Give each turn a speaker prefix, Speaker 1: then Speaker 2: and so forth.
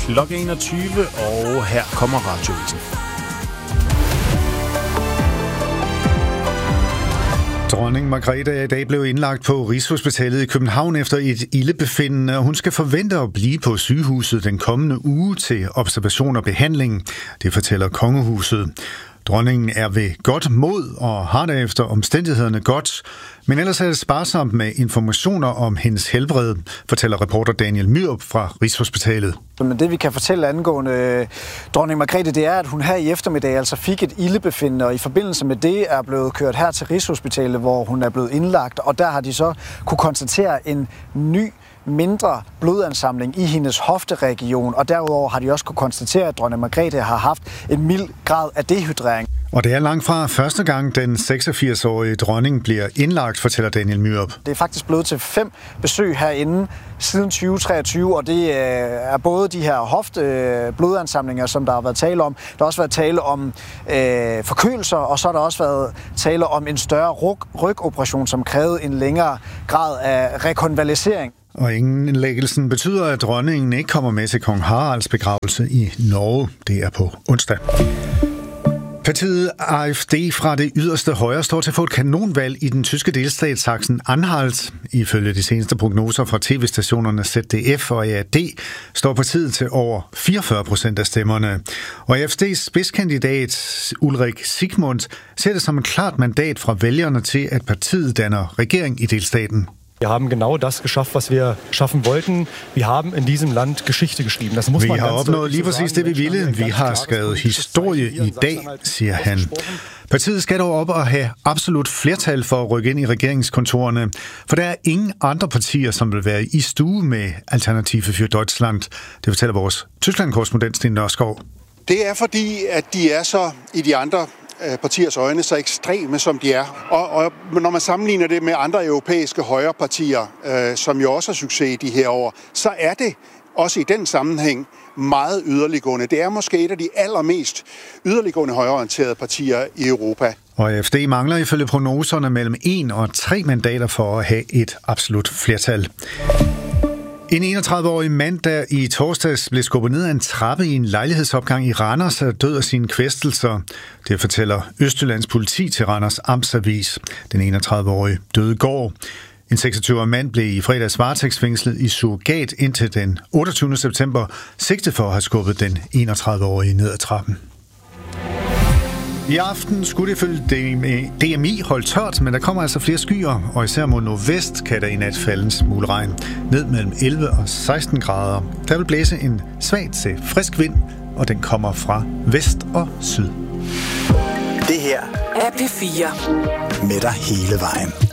Speaker 1: klokken 21, og her kommer Radioavisen.
Speaker 2: Dronning Margrethe er i dag blevet indlagt på Rigshospitalet i København efter et ildebefindende, og hun skal forvente at blive på sygehuset den kommende uge til observation og behandling. Det fortæller kongehuset. Dronningen er ved godt mod og har derefter omstændighederne godt, men ellers er det sparsomt med informationer om hendes helbred, fortæller reporter Daniel Myrup fra Rigshospitalet.
Speaker 3: Men det vi kan fortælle angående dronning Margrethe, det er, at hun her i eftermiddag altså fik et ildebefindende, og i forbindelse med det er blevet kørt her til Rigshospitalet, hvor hun er blevet indlagt, og der har de så kunne konstatere en ny mindre blodansamling i hendes hofteregion, og derudover har de også kunne konstatere, at dronning Margrethe har haft en mild grad af dehydrering.
Speaker 2: Og det er langt fra første gang, den 86-årige dronning bliver indlagt, fortæller Daniel Myrup.
Speaker 3: Det er faktisk blevet til 5 besøg herinde siden 2023, og det er både de her hofteblodansamlinger, som der har været tale om. Der har også været tale om forkølelser, og så har der også været tale om en større rygoperation, som krævede en længere grad af rekonvalesering.
Speaker 2: Og indlæggelsen betyder, at dronningen ikke kommer med til kong Haralds begravelse i Norge. Det er på onsdag. Partiet AfD fra det yderste højre står til at få et kanonvalg i den tyske delstat Sachsen-Anhalt. Ifølge de seneste prognoser fra tv-stationerne ZDF og ARD står partiet til over 44% af stemmerne. Og AfD's spidskandidat Ulrik Sigmund ser det som et klart mandat fra vælgerne til, at partiet danner regering i delstaten.
Speaker 4: Wir haben genau das geschafft, was wir schaffen wollten. Wir haben in diesem Land Geschichte geschrieben. Das muss man
Speaker 2: vi har opnået lige præcis det, vi ville. Vi har skrevet historie i dag, siger han. Partiet skal dog op og have absolut flertal for at rykke ind i regeringskontorerne, for der er ingen andre partier, som vil være i stue med Alternative für Deutschland. Det fortæller vores Tyskland-korrespondent Sten Nørskov.
Speaker 5: Det er fordi, at de er så i de andre partiers øjne så ekstreme, som de er. Og når man sammenligner det med andre europæiske højrepartier, som jo også har succes i de her år, så er det også i den sammenhæng meget yderliggående. Det er måske et af de allermest yderliggående højreorienterede partier i Europa.
Speaker 2: Og AfD mangler ifølge prognoserne mellem 1 og 3 mandater for at have et absolut flertal. En 31-årig mand, der i torsdags blev skubbet ned ad en trappe i en lejlighedsopgang i Randers, er død af sine kvæstelser. Det fortæller Østjyllands politi til Randers Amtsavis. Den 31-årige døde i går. En 26-årig mand blev i fredags varetægtsfængslet i surrogat indtil den 28. september, sigtet for at have skubbet den 31-årige ned ad trappen. I aften skulle det følge DMI holde tørt, men der kommer altså flere skyer, og især mod nordvest kan der i nat falde en smule regn. Ned mellem 11 og 16 grader. Der vil blæse en svag til frisk vind, og den kommer fra vest og syd.
Speaker 6: Det her er P4 med dig hele vejen.